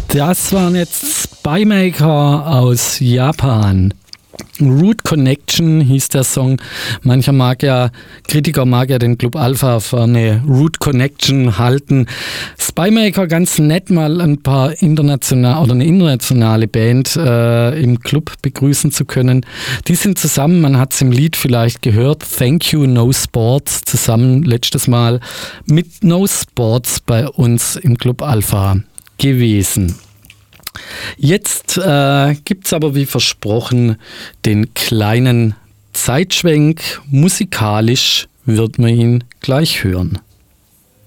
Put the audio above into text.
Das waren jetzt Spymaker aus Japan. Root Connection hieß der Song. Kritiker mag ja den Club Alpha für eine Root Connection halten. Spymaker, ganz nett, mal eine internationale Band im Club begrüßen zu können. Die sind zusammen, man hat es im Lied vielleicht gehört, Thank You No Sports, zusammen letztes Mal mit No Sports bei uns im Club Alpha gewesen. Jetzt gibt's aber wie versprochen den kleinen Zeitschwenk. Musikalisch wird man ihn gleich hören.